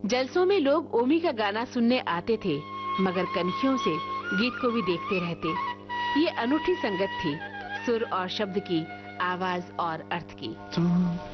जलसों में लोग ओमी का गाना सुनने आते थे, मगर कनखियों से गीत को भी देखते रहते। ये अनूठी संगत थी, सुर और शब्द की, आवाज और अर्थ की।